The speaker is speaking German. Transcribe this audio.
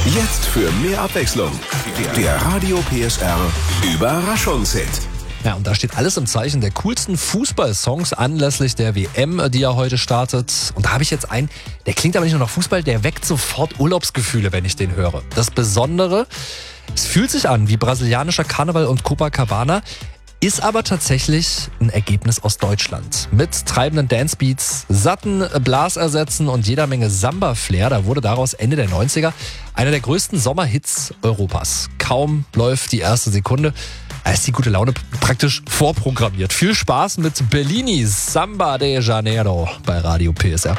Jetzt für mehr Abwechslung. Der Radio PSR Überraschungshit. Ja, und da steht alles im Zeichen der coolsten Fußballsongs anlässlich der WM, die ja heute startet. Und da habe ich jetzt einen, der klingt aber nicht nur nach Fußball, der weckt sofort Urlaubsgefühle, wenn ich den höre. Das Besondere, es fühlt sich an wie brasilianischer Karneval und Copacabana, ist aber tatsächlich ein Ergebnis aus Deutschland. Mit treibenden Dancebeats, satten Blasersätzen und jeder Menge Samba-Flair. Da wurde daraus Ende der 90er einer der größten Sommerhits Europas. Kaum läuft die erste Sekunde, da ist die gute Laune praktisch vorprogrammiert. Viel Spaß mit Bellinis Samba de Janeiro bei Radio PSR.